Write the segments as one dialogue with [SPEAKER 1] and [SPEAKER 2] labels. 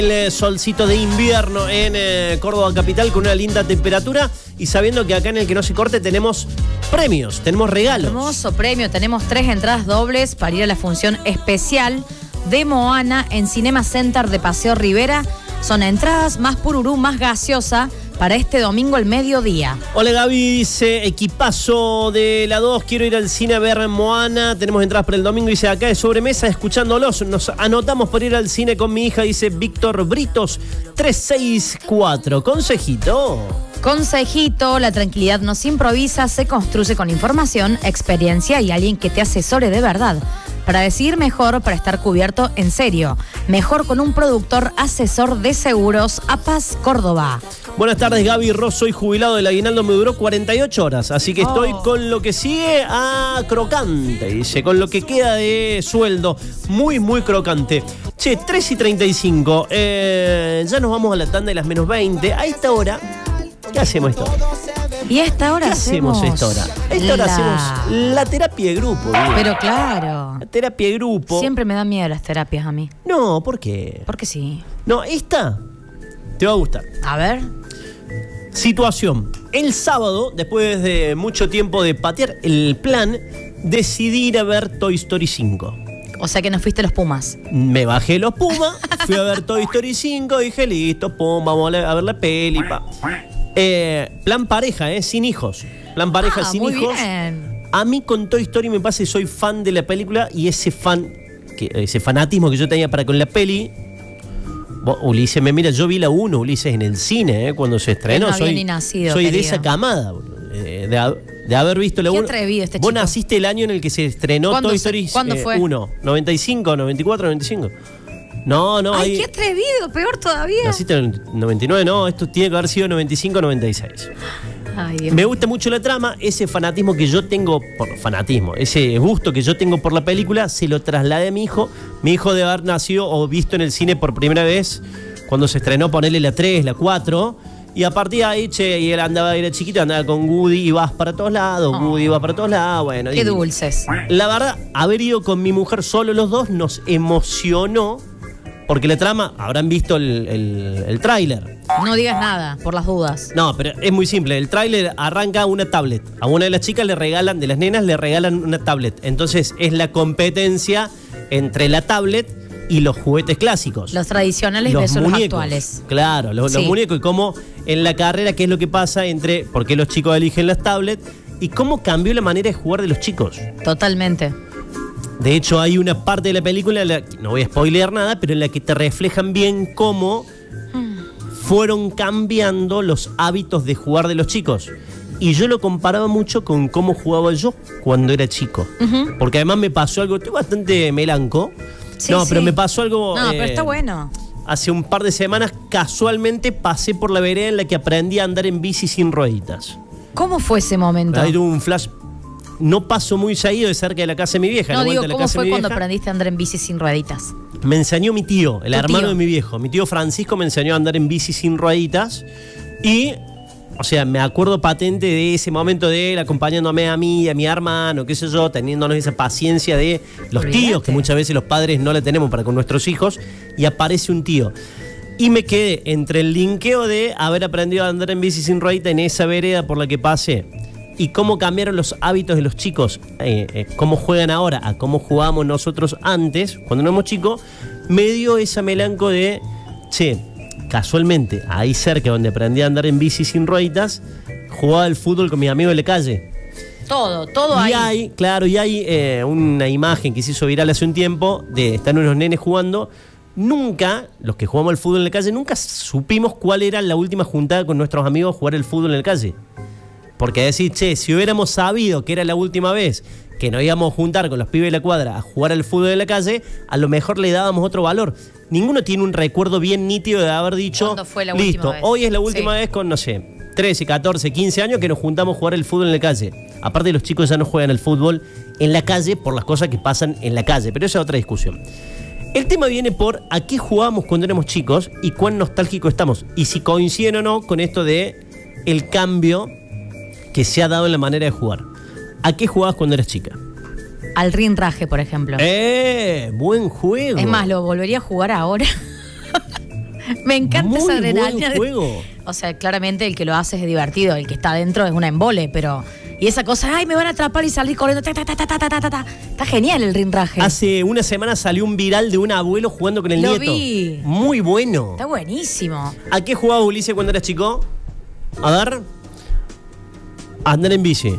[SPEAKER 1] El solcito de invierno en Córdoba capital con una linda temperatura y sabiendo que acá en El Que No Se Corte tenemos premios, tenemos regalos.
[SPEAKER 2] Hermoso premio, tenemos 3 entradas dobles para ir a la función especial de Moana en Cinema Center de Paseo Rivera. Son entradas más pururú, más gaseosa para este domingo al mediodía.
[SPEAKER 1] Hola Gaby, dice equipazo de la 2, quiero ir al cine a ver Moana, tenemos entradas para el domingo, dice acá de sobremesa escuchándolos, nos anotamos por ir al cine con mi hija, dice Víctor Britos 364,
[SPEAKER 2] Consejito, la tranquilidad no se improvisa, se construye con información, experiencia y alguien que te asesore de verdad. Para decidir mejor, para estar cubierto en serio. Mejor con un productor asesor de seguros, APAS Córdoba.
[SPEAKER 1] Buenas tardes Gaby, soy jubilado del aguinaldo, me duró 48 horas, así que estoy con lo que sigue a crocante, dice, con lo que queda de sueldo, muy crocante. Che, 3:35, ya nos vamos a la tanda de las menos 20, a esta hora, ¿qué hacemos esto?
[SPEAKER 2] Y a esta hora
[SPEAKER 1] hacemos esta hora? A esta hora hacemos la terapia de grupo. Bien.
[SPEAKER 2] Pero claro.
[SPEAKER 1] La terapia de grupo.
[SPEAKER 2] Siempre me dan miedo las terapias a mí.
[SPEAKER 1] No, ¿por qué?
[SPEAKER 2] Porque sí.
[SPEAKER 1] No, esta te va a gustar.
[SPEAKER 2] A ver.
[SPEAKER 1] Situación. El sábado, después de mucho tiempo de patear el plan, decidí ir a ver Toy Story 5.
[SPEAKER 2] O sea que no fuiste los Pumas.
[SPEAKER 1] Me bajé los Pumas, fui a ver Toy Story 5, dije listo, pum, vamos a ver la peli, pa. Plan pareja, sin hijos. Plan pareja sin
[SPEAKER 2] muy
[SPEAKER 1] hijos.
[SPEAKER 2] Bien.
[SPEAKER 1] A mí con Toy Story me pasa que soy fan de la película y ese fanatismo que yo tenía para con la peli. Ulises me mira, yo vi la 1, Ulises, en el cine, cuando se estrenó.
[SPEAKER 2] No había ni nacido,
[SPEAKER 1] soy
[SPEAKER 2] querido.
[SPEAKER 1] de esa camada, de haber visto la 1.
[SPEAKER 2] Qué atrevido este chico.
[SPEAKER 1] Vos naciste el año en el que se estrenó Toy Story
[SPEAKER 2] ¿Cuándo fue?
[SPEAKER 1] 1, 95, 94, 95. No,
[SPEAKER 2] Ay,
[SPEAKER 1] ahí,
[SPEAKER 2] qué atrevido, peor todavía.
[SPEAKER 1] naciste en el 99, no, esto tiene que haber sido 95, 96.
[SPEAKER 2] Ay, Dios.
[SPEAKER 1] Me gusta mucho la trama, ese fanatismo que yo tengo por fanatismo, ese gusto que yo tengo por la película, se lo trasladé a mi hijo. Mi hijo debe haber nacido o visto en el cine por primera vez cuando se estrenó, ponerle la 3, la 4. Y a partir de ahí, y él era chiquito, andaba con Woody y vas para todos lados, Woody va para todos lados, bueno.
[SPEAKER 2] Qué dulces.
[SPEAKER 1] La verdad, haber ido con mi mujer solo los dos nos emocionó, porque la trama, habrán visto el tráiler.
[SPEAKER 2] No digas nada, por las dudas.
[SPEAKER 1] No, pero es muy simple. El tráiler arranca una tablet. A una de las chicas de las nenas le regalan una tablet. Entonces es la competencia entre la tablet y los juguetes clásicos.
[SPEAKER 2] Los tradicionales versus los actuales.
[SPEAKER 1] Claro, los muñecos. Y cómo en la carrera, qué es lo que pasa entre por qué los chicos eligen las tablets y cómo cambió la manera de jugar de los chicos.
[SPEAKER 2] Totalmente.
[SPEAKER 1] De hecho, hay una parte de la película, no voy a spoilear nada, pero en la que te reflejan bien cómo fueron cambiando los hábitos de jugar de los chicos. Y yo lo comparaba mucho con cómo jugaba yo cuando era chico. Porque además me pasó algo, estoy bastante melanco.
[SPEAKER 2] Sí,
[SPEAKER 1] no,
[SPEAKER 2] sí.
[SPEAKER 1] pero me pasó algo...
[SPEAKER 2] No, pero está bueno.
[SPEAKER 1] Hace un par de semanas, casualmente, pasé por la vereda en la que aprendí a andar en bici sin rueditas.
[SPEAKER 2] ¿Cómo fue ese momento?
[SPEAKER 1] Ahí tuve un flash... No paso muy seguido de cerca de la casa de mi vieja.
[SPEAKER 2] No, digo, ¿cómo fue cuando aprendiste a andar en bici sin rueditas?
[SPEAKER 1] Me enseñó mi tío, el hermano de mi viejo. Mi tío Francisco me enseñó a andar en bici sin rueditas. Y, o sea, me acuerdo patente de ese momento de él acompañándome a mí y a mi hermano, qué sé yo, teniéndonos esa paciencia de los tíos, que muchas veces los padres no la tenemos para con nuestros hijos. Y aparece un tío. Y me quedé entre el linkeo de haber aprendido a andar en bici sin rueditas en esa vereda por la que pasé y cómo cambiaron los hábitos de los chicos, cómo juegan ahora a cómo jugábamos nosotros antes, cuando éramos chicos, me dio esa melanco de, casualmente, ahí cerca donde aprendí a andar en bici sin rueditas, jugaba al fútbol con mis amigos de la calle.
[SPEAKER 2] Todo
[SPEAKER 1] y
[SPEAKER 2] ahí.
[SPEAKER 1] Hay una imagen que se hizo viral hace un tiempo, de están unos nenes jugando. Nunca, los que jugamos al fútbol en la calle, nunca supimos cuál era la última juntada con nuestros amigos a jugar el fútbol en la calle. Porque decir, si hubiéramos sabido que era la última vez que nos íbamos a juntar con los pibes de la cuadra a jugar al fútbol de la calle, a lo mejor le dábamos otro valor. Ninguno tiene un recuerdo bien nítido de haber dicho,
[SPEAKER 2] ¿cuándo fue la última
[SPEAKER 1] listo,
[SPEAKER 2] vez?
[SPEAKER 1] Hoy es la última vez con, 13, 14, 15 años que nos juntamos a jugar el fútbol en la calle. Aparte, los chicos ya no juegan el fútbol en la calle por las cosas que pasan en la calle, pero esa es otra discusión. El tema viene por a qué jugábamos cuando éramos chicos y cuán nostálgicos estamos. Y si coinciden o no con esto de el cambio que se ha dado en la manera de jugar. ¿A qué jugabas cuando eras chica?
[SPEAKER 2] Al rinraje, por ejemplo.
[SPEAKER 1] Buen juego.
[SPEAKER 2] Es más, lo volvería a jugar ahora. Me encanta
[SPEAKER 1] Muy
[SPEAKER 2] esa adrenalina.
[SPEAKER 1] buen juego.
[SPEAKER 2] O sea, claramente el que lo hace es divertido, el que está adentro es una embole, pero... Y esa cosa, ay, me van a atrapar y salir corriendo. Está genial el rinraje.
[SPEAKER 1] Hace una semana salió un viral de un abuelo jugando con el
[SPEAKER 2] Lo
[SPEAKER 1] nieto.
[SPEAKER 2] vi.
[SPEAKER 1] Muy bueno.
[SPEAKER 2] Está buenísimo.
[SPEAKER 1] ¿A qué jugaba Ulises cuando eras chico? A ver. Andar en bici.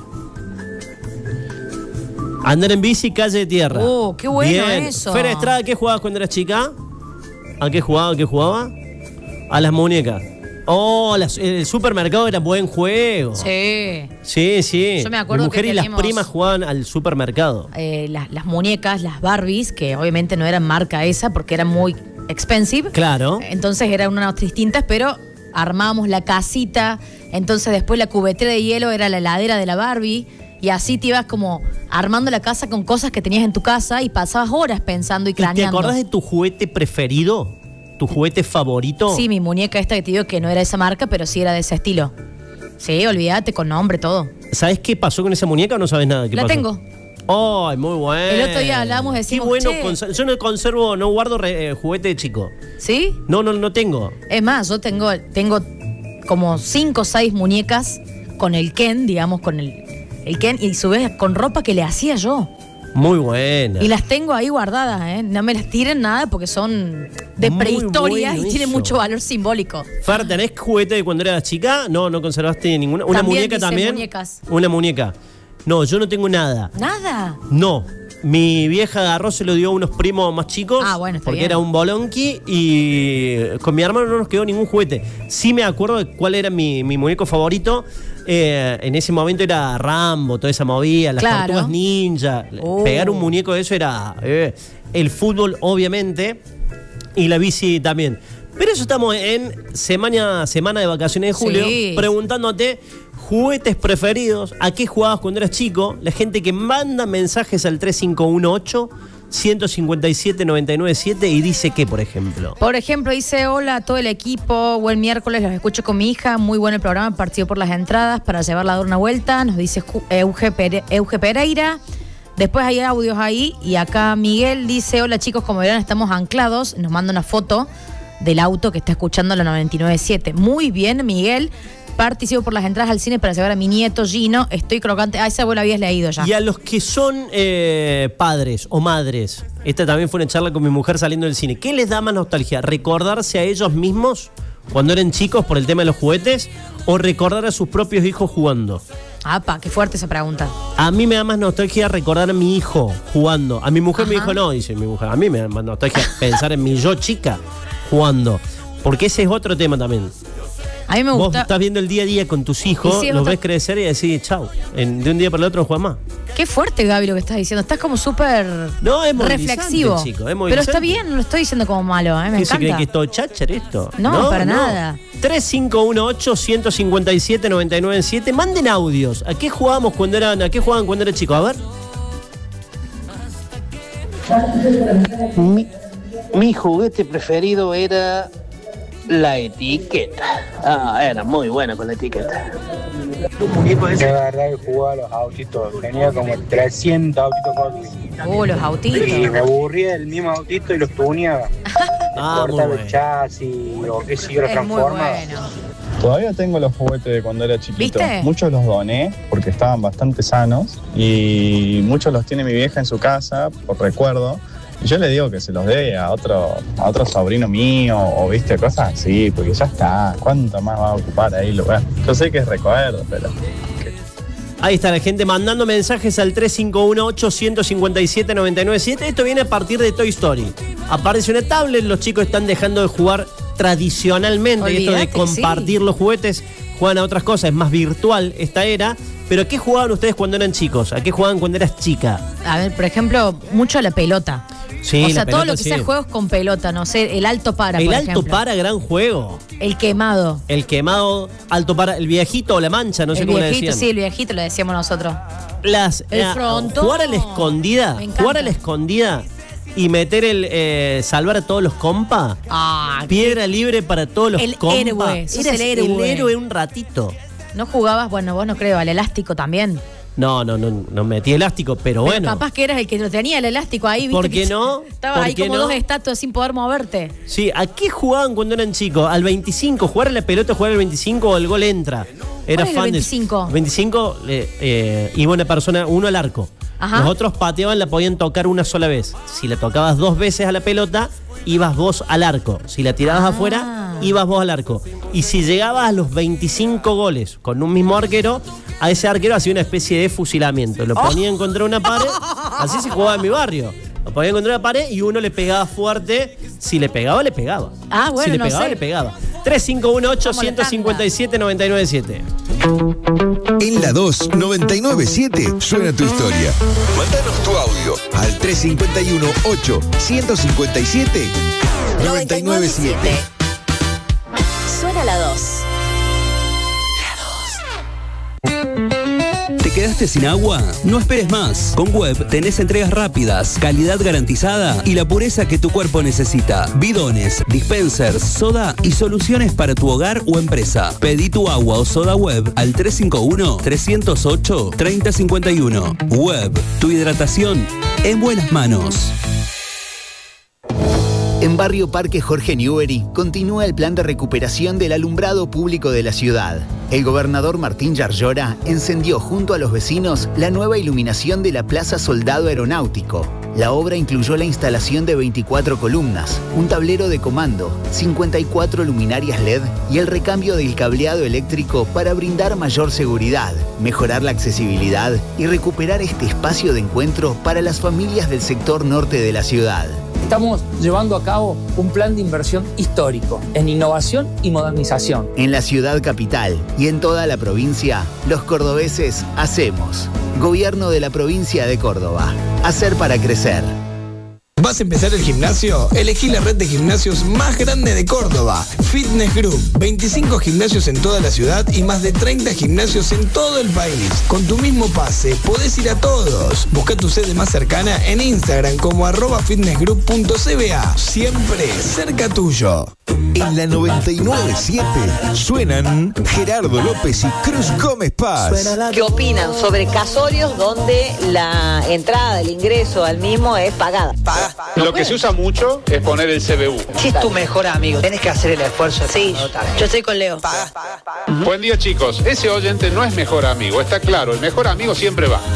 [SPEAKER 1] Andar en bici, calle de tierra.
[SPEAKER 2] Oh, qué bueno
[SPEAKER 1] Bien.
[SPEAKER 2] eso.
[SPEAKER 1] Fer Estrada, ¿a qué jugabas cuando eras chica? ¿A qué jugaba? ¿A qué jugaba? A las muñecas. Oh, el supermercado era buen juego.
[SPEAKER 2] Sí.
[SPEAKER 1] Sí, sí.
[SPEAKER 2] Yo me acuerdo
[SPEAKER 1] Mi mujer
[SPEAKER 2] que
[SPEAKER 1] y las
[SPEAKER 2] teníamos-
[SPEAKER 1] primas jugaban al supermercado.
[SPEAKER 2] Las muñecas, las Barbies, que obviamente no eran marca esa porque eran muy expensive.
[SPEAKER 1] Claro.
[SPEAKER 2] Entonces eran unas distintas, pero armábamos la casita. Entonces después la cubetera de hielo era la heladera de la Barbie. Y así te ibas como armando la casa con cosas que tenías en tu casa y pasabas horas pensando y
[SPEAKER 1] ¿Y te
[SPEAKER 2] craneando.
[SPEAKER 1] acordás de tu juguete preferido? ¿Tu juguete favorito?
[SPEAKER 2] Sí, mi muñeca esta que te digo que no era esa marca, pero sí era de ese estilo. Sí, olvídate, con nombre, todo.
[SPEAKER 1] ¿Sabes qué pasó con esa muñeca o no sabes nada? ¿Qué
[SPEAKER 2] La
[SPEAKER 1] pasó?
[SPEAKER 2] tengo.
[SPEAKER 1] ¡Ay, muy bueno!
[SPEAKER 2] El otro día hablábamos, decimos,
[SPEAKER 1] Qué bueno,
[SPEAKER 2] che.
[SPEAKER 1] yo no conservo, no guardo juguete de chico.
[SPEAKER 2] ¿Sí?
[SPEAKER 1] No tengo.
[SPEAKER 2] Es más, yo tengo como 5 o 6 muñecas con el Ken, digamos, con el Ken, y a su vez con ropa que le hacía yo.
[SPEAKER 1] Muy buena.
[SPEAKER 2] Y las tengo ahí guardadas, ¿eh? No me las tiren nada porque son de
[SPEAKER 1] Muy
[SPEAKER 2] prehistoria
[SPEAKER 1] bueno
[SPEAKER 2] y tienen
[SPEAKER 1] eso.
[SPEAKER 2] mucho valor simbólico.
[SPEAKER 1] Fer, ¿tenés juguete de cuando eras chica? No conservaste ninguna. ¿Una
[SPEAKER 2] También
[SPEAKER 1] muñeca
[SPEAKER 2] dice
[SPEAKER 1] también?
[SPEAKER 2] muñecas.
[SPEAKER 1] Una muñeca. No, yo no tengo nada.
[SPEAKER 2] Nada.
[SPEAKER 1] No. Mi vieja agarró, se lo dio a unos primos más chicos.
[SPEAKER 2] Ah, bueno, está
[SPEAKER 1] porque
[SPEAKER 2] bien.
[SPEAKER 1] era un bolonqui y con mi hermano no nos quedó ningún juguete. Sí me acuerdo de cuál era mi muñeco favorito. En ese momento era Rambo, toda esa movida, las
[SPEAKER 2] Claro.
[SPEAKER 1] tortugas ninja.
[SPEAKER 2] Oh.
[SPEAKER 1] Pegar un muñeco de eso era el fútbol, obviamente, y la bici también. Pero eso estamos en semana de vacaciones de julio,
[SPEAKER 2] Sí.
[SPEAKER 1] preguntándote juguetes preferidos, a qué jugabas cuando eras chico, la gente que manda mensajes al 3518-157-997 y dice qué, por ejemplo.
[SPEAKER 2] Por ejemplo, dice, hola a todo el equipo, buen miércoles, los escucho con mi hija, muy bueno el programa, partido por las entradas para llevarla a dar una vuelta, nos dice Euge Pereira. Después hay audios ahí y acá Miguel dice, hola chicos, como verán estamos anclados, nos manda una foto del auto que está escuchando la 99.7. Muy bien, Miguel. Participo por las entradas al cine para llevar a mi nieto Gino. Estoy crocante. Ah, esa vos la habías leído ya.
[SPEAKER 1] Y a los que son padres o madres, esta también fue una charla con mi mujer saliendo del cine, ¿qué les da más nostalgia? ¿Recordarse a ellos mismos cuando eran chicos por el tema de los juguetes o recordar a sus propios hijos jugando?
[SPEAKER 2] Apa, qué fuerte esa pregunta.
[SPEAKER 1] A mí me da más nostalgia recordar a mi hijo jugando. A mi mujer me
[SPEAKER 2] Ajá.
[SPEAKER 1] dijo no, dice mi mujer. A mí me da más nostalgia pensar en mi yo chica jugando. Porque ese es otro tema también.
[SPEAKER 2] A mí me
[SPEAKER 1] Vos
[SPEAKER 2] gusta.
[SPEAKER 1] estás viendo el día a día con tus hijos,
[SPEAKER 2] Y sí, es
[SPEAKER 1] los
[SPEAKER 2] otra-
[SPEAKER 1] ves crecer y decís chau. De un día para el otro no juegas más.
[SPEAKER 2] Qué fuerte, Gaby, lo que estás diciendo. Estás como súper
[SPEAKER 1] No, es movilizante,
[SPEAKER 2] reflexivo.
[SPEAKER 1] chico, es
[SPEAKER 2] Pero
[SPEAKER 1] movilizante.
[SPEAKER 2] está bien, no lo estoy diciendo como malo, me
[SPEAKER 1] ¿Qué se cree
[SPEAKER 2] encanta.
[SPEAKER 1] que es todo cháchar esto?
[SPEAKER 2] No, para nada.
[SPEAKER 1] 3518-157-997. Manden audios. ¿A qué jugaban cuando eran chicos? A ver.
[SPEAKER 3] Mi juguete preferido era la etiqueta. Era muy bueno con la etiqueta.
[SPEAKER 4] De verdad que jugaba a los autitos, tenía como 300 autitos Hot Wheels.
[SPEAKER 2] Los
[SPEAKER 4] Y
[SPEAKER 2] autitos.
[SPEAKER 4] me aburría del mismo autito y los tuneaba.
[SPEAKER 1] Ah, muy
[SPEAKER 4] Cortaba
[SPEAKER 1] bueno.
[SPEAKER 4] el chasis o qué sé yo, lo
[SPEAKER 2] Es muy
[SPEAKER 4] transformaba.
[SPEAKER 2] bueno.
[SPEAKER 5] Todavía tengo los juguetes de cuando era chiquito.
[SPEAKER 2] ¿Viste?
[SPEAKER 5] Muchos los doné porque estaban bastante sanos y muchos los tiene mi vieja en su casa por recuerdo. Y yo le digo que se los dé a otro sobrino mío o viste cosas así, porque ya está. ¿Cuánto más va a ocupar ahí lugar? Yo sé que es recuerdo, pero
[SPEAKER 1] Ahí está la gente mandando mensajes al 3518-157-997. Esto viene a partir de Toy Story. Aparece una tablet, los chicos están dejando de jugar tradicionalmente. Esto de
[SPEAKER 2] Olvídate,
[SPEAKER 1] compartir
[SPEAKER 2] sí.
[SPEAKER 1] los juguetes, juegan a otras cosas, es más virtual esta era. Pero ¿qué jugaban ustedes cuando eran chicos? ¿A qué jugaban cuando eras chica?
[SPEAKER 2] A ver, por ejemplo, mucho a la pelota.
[SPEAKER 1] Sí,
[SPEAKER 2] o sea,
[SPEAKER 1] la
[SPEAKER 2] todo
[SPEAKER 1] pelota,
[SPEAKER 2] lo que
[SPEAKER 1] sí.
[SPEAKER 2] sea juegos con pelota, no sé, el alto para,
[SPEAKER 1] El
[SPEAKER 2] por
[SPEAKER 1] alto
[SPEAKER 2] ejemplo.
[SPEAKER 1] para, gran juego.
[SPEAKER 2] El quemado.
[SPEAKER 1] El quemado, alto para, el viejito o la mancha, no sé
[SPEAKER 2] El
[SPEAKER 1] cómo le
[SPEAKER 2] viejito,
[SPEAKER 1] decían.
[SPEAKER 2] sí, el viejito lo decíamos nosotros.
[SPEAKER 1] El
[SPEAKER 2] frontón.
[SPEAKER 1] jugar a la escondida,
[SPEAKER 2] Me encanta.
[SPEAKER 1] jugar a la escondida y meter salvar a todos los compas.
[SPEAKER 2] Ah,
[SPEAKER 1] Piedra libre para todos los
[SPEAKER 2] El
[SPEAKER 1] compas.
[SPEAKER 2] héroe, sos
[SPEAKER 1] Eras
[SPEAKER 2] el héroe.
[SPEAKER 1] el héroe un ratito.
[SPEAKER 2] ¿no jugabas? Bueno, vos no creo, al elástico también.
[SPEAKER 1] No metí elástico, pero bueno.
[SPEAKER 2] Capaz que eras el que lo tenía el elástico ahí, ¿viste?
[SPEAKER 1] ¿Por qué no?
[SPEAKER 2] Estaba ahí como 2 estatuas sin poder moverte.
[SPEAKER 1] Sí, ¿a qué jugaban cuando eran chicos? Al 25, jugar a la pelota, jugar al 25 o el gol entra. Era fan
[SPEAKER 2] el 25?
[SPEAKER 1] De 25 iba una persona, uno al arco.
[SPEAKER 2] Ajá.
[SPEAKER 1] Los otros pateaban, la podían tocar una sola vez. Si la tocabas 2 veces a la pelota, ibas vos al arco. Si la tirabas afuera, ibas vos al arco. Y si llegabas a los 25 goles con un mismo arquero, a ese arquero hacía una especie de fusilamiento. Lo ponían contra una pared, así se jugaba en mi barrio. Lo ponían contra una pared y uno le pegaba fuerte. Si le pegaba, le pegaba.
[SPEAKER 2] Ah, bueno,
[SPEAKER 1] si le pegaba, le pegaba. 3518-157-997.
[SPEAKER 6] En la 2-997 suena tu historia. Mándanos tu audio al 351-8-157-997.
[SPEAKER 7] Suena la 2.
[SPEAKER 8] ¿Te quedaste sin agua? No esperes más. Con Web tenés entregas rápidas, calidad garantizada y la pureza que tu cuerpo necesita. Bidones, dispensers, soda y soluciones para tu hogar o empresa. Pedí tu agua o soda Web al 351-308-3051. Web, tu hidratación en buenas manos.
[SPEAKER 9] En Barrio Parque Jorge Newbery continúa el plan de recuperación del alumbrado público de la ciudad. El gobernador Martín Yarlora encendió junto a los vecinos la nueva iluminación de la Plaza Soldado Aeronáutico. La obra incluyó la instalación de 24 columnas, un tablero de comando, 54 luminarias LED y el recambio del cableado eléctrico para brindar mayor seguridad, mejorar la accesibilidad y recuperar este espacio de encuentro para las familias del sector norte de la ciudad.
[SPEAKER 10] Estamos llevando a cabo un plan de inversión histórico en innovación y modernización.
[SPEAKER 9] En la ciudad capital y en toda la provincia, los cordobeses hacemos. Gobierno de la provincia de Córdoba. Hacer para crecer.
[SPEAKER 11] ¿Vas a empezar el gimnasio? Elegí la red de gimnasios más grande de Córdoba. Fitness Group. 25 gimnasios en toda la ciudad y más de 30 gimnasios en todo el país. Con tu mismo pase, podés ir a todos. Busca tu sede más cercana en Instagram como @fitnessgroup.cba. Siempre cerca tuyo.
[SPEAKER 6] En la 997 suenan Gerardo López y Cruz Gómez Paz.
[SPEAKER 7] ¿Qué opinan sobre casorios donde la entrada, el ingreso al mismo es pagada?
[SPEAKER 12] Lo que se usa mucho es poner el CBU.
[SPEAKER 13] Si es tu mejor amigo, tenés que hacer el esfuerzo.
[SPEAKER 7] Sí, yo estoy con Leo.
[SPEAKER 12] Buen día, chicos. Ese oyente no es mejor amigo, está claro. El mejor amigo siempre va.